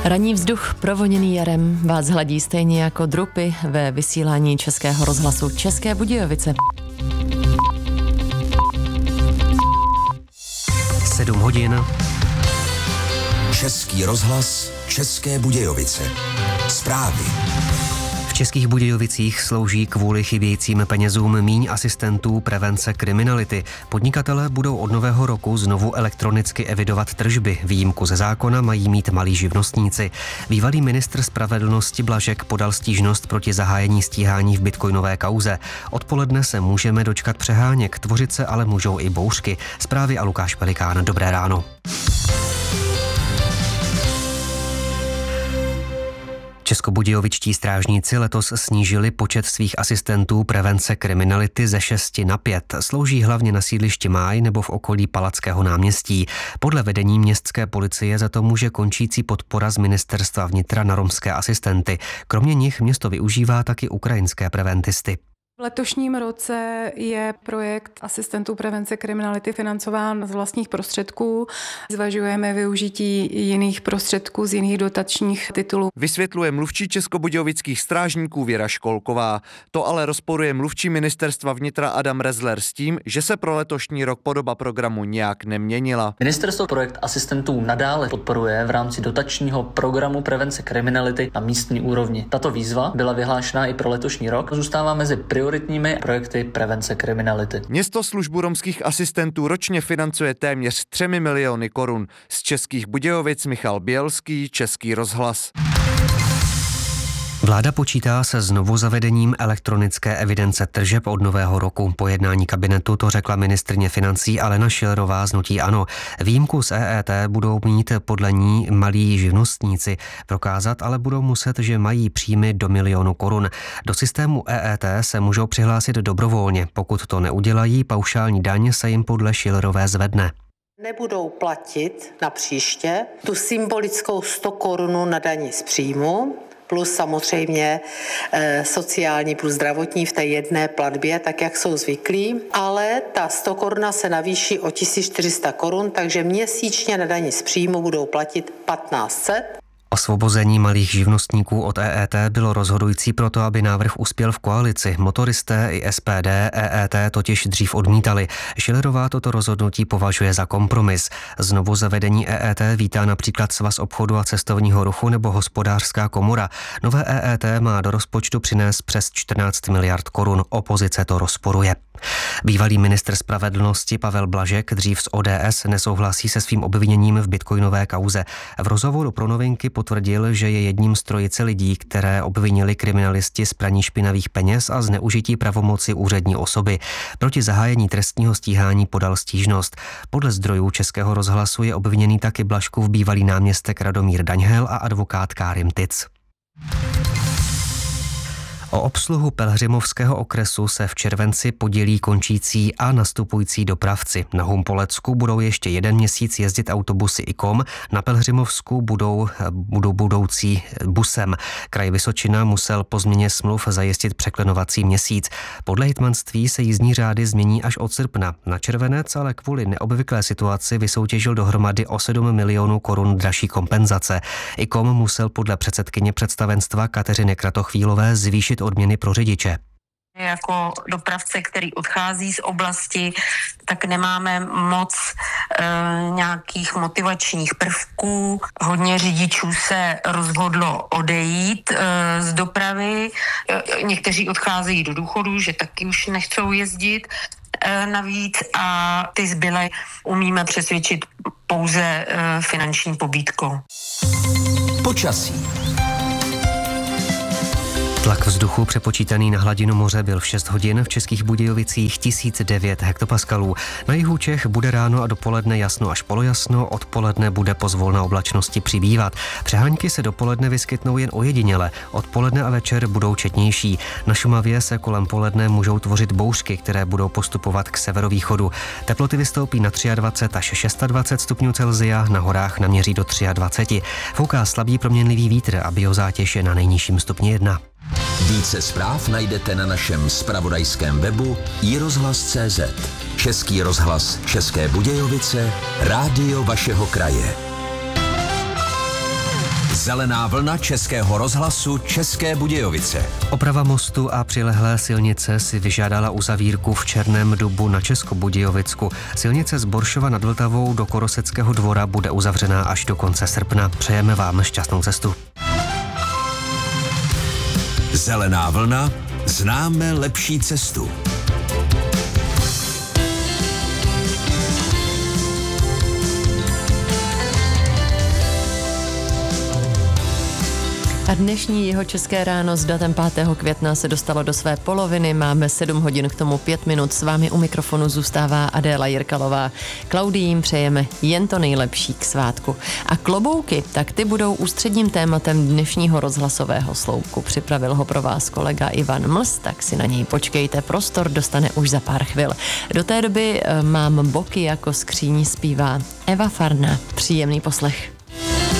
Ranní vzduch provoněný jarem vás hladí stejně jako drupy ve vysílání Českého rozhlasu České Budějovice. 7 hodin. Český rozhlas České Budějovice. Zprávy. V Českých Budějovicích slouží kvůli chybějícím penězům míň asistentů prevence kriminality. Podnikatelé budou od nového roku znovu elektronicky evidovat tržby. Výjimku ze zákona mají mít malí živnostníci. Bývalý ministr spravedlnosti Blažek podal stížnost proti zahájení stíhání v bitcoinové kauze. Odpoledne se můžeme dočkat přeháněk, tvořit se ale můžou i bouřky. Zprávy a Lukáš Pelikán. Dobré ráno. Českobudějovičtí strážníci letos snížili počet svých asistentů prevence kriminality ze 6 na 5. Slouží hlavně na sídlišti Máj nebo v okolí Palackého náměstí. Podle vedení městské policie za to může končící podpora z ministerstva vnitra na romské asistenty. Kromě nich město využívá taky ukrajinské preventisty. V letošním roce je projekt asistentů prevence kriminality financován z vlastních prostředků. Zvažujeme využití jiných prostředků z jiných dotačních titulů. Vysvětluje mluvčí českobudějovických strážníků Věra Školková. To ale rozporuje mluvčí ministerstva vnitra Adam Rezler s tím, že se pro letošní rok podoba programu nějak neměnila. Ministerstvo projekt asistentů nadále podporuje v rámci dotačního programu prevence kriminality na místní úrovni. Tato výzva byla vyhlášena i pro letošní rok. Zůstává mezi prioritními projekty prevence kriminality. Město službu romských asistentů ročně financuje téměř 3 miliony korun. Z Českých Budějovic Michal Bělský, Český rozhlas. Vláda počítá se znovu zavedením elektronické evidence tržeb od nového roku. Po jednání kabinetu to řekla ministryně financí Alena Schillerová z hnutí ANO. Výjimku z EET budou mít podle ní malí živnostníci. Prokázat ale budou muset, že mají příjmy do 1 milionu korun. Do systému EET se můžou přihlásit dobrovolně. Pokud to neudělají, paušální daň se jim podle Schillerové zvedne. Nebudou platit na příště tu symbolickou 100 korun na dani z příjmu, plus samozřejmě sociální plus zdravotní v té jedné platbě, tak jak jsou zvyklí, ale ta 100 koruna se navýší o 1400 korun, takže měsíčně na dani z příjmu budou platit 1500. Osvobození malých živnostníků od EET bylo rozhodující proto, aby návrh uspěl v koalici. Motoristé i SPD EET totiž dřív odmítali. Schillerová toto rozhodnutí považuje za kompromis. Znovu zavedení EET vítá například Svaz obchodu a cestovního ruchu nebo Hospodářská komora. Nové EET má do rozpočtu přinést přes 14 miliard korun. Opozice to rozporuje. Bývalý ministr spravedlnosti Pavel Blažek dřív z ODS nesouhlasí se svým obviněním v bitcoinové kauze. V rozhovoru pro Novinky potvrdil, že je jedním z trojice lidí, které obvinili kriminalisti z praní špinavých peněz a zneužití pravomoci úřední osoby. Proti zahájení trestního stíhání podal stížnost. Podle zdrojů Českého rozhlasu je obviněný taky Blažkův bývalý náměstek Radomír Daňhel a advokát Kárim Tic. O obsluhu Pelhřimovského okresu se v červenci podělí končící a nastupující dopravci. Na Humpolecku budou ještě 1 měsíc jezdit autobusy IKOM, na Pelhřimovsku budou budoucí busem. Kraj Vysočina musel po změně smluv zajistit překlenovací měsíc. Podle hejtmanství se jízdní řády změní až od srpna. Na červenec ale kvůli neobvyklé situaci vysoutěžil dohromady o 7 milionů korun dražší kompenzace. IKOM musel podle předsedkyně představenstva Kateřiny Kratochvílové zvýšit odměny pro řidiče. Jako dopravce, který odchází z oblasti, tak nemáme moc nějakých motivačních prvků. Hodně řidičů se rozhodlo odejít z dopravy. Někteří odcházejí do důchodu, že taky už nechcou jezdit navíc a ty zbylé umíme přesvědčit pouze finanční pobídkou. Počasí. Tlak vzduchu přepočítaný na hladinu moře byl v 6 hodin, v Českých Budějovicích 1009 hektopaskalů. Na jihu Čech bude ráno a dopoledne jasno až polojasno, odpoledne bude pozvolna oblačnosti přibývat. Přehánky se dopoledne vyskytnou jen ojediněle, odpoledne a večer budou četnější. Na Šumavě se kolem poledne můžou tvořit bouřky, které budou postupovat k severovýchodu. Teploty vystoupí na 23 až 26 stupňů Celsia, na horách naměří do 23. Fouká slabý proměnlivý vítr a biozátěž je na nejnižším stupni 1. Více zpráv najdete na našem zpravodajském webu iRozhlas.cz. Český rozhlas České Budějovice, rádio vašeho kraje. Zelená vlna Českého rozhlasu České Budějovice. Oprava mostu a přilehlé silnice si vyžádala uzavírku v Černém Dubu na Českobudějovicku. Silnice z Boršova nad Vltavou do Koroseckého Dvora bude uzavřená až do konce srpna. Přejeme vám šťastnou cestu. Zelená vlna, známe lepší cestu. A dnešní Jihočeské ráno s datem 5. května se dostalo do své poloviny. Máme 7 hodin, k tomu 5 minut. S vámi u mikrofonu zůstává Adéla Jirkalová. Klaudii jim přejeme jen to nejlepší k svátku. A klobouky, tak ty budou ústředním tématem dnešního rozhlasového sloupku. Připravil ho pro vás kolega Ivan Mls, tak si na něj počkejte. Prostor dostane už za pár chvil. Do té doby mám boky jako skříň zpívá Eva Farna. Příjemný poslech.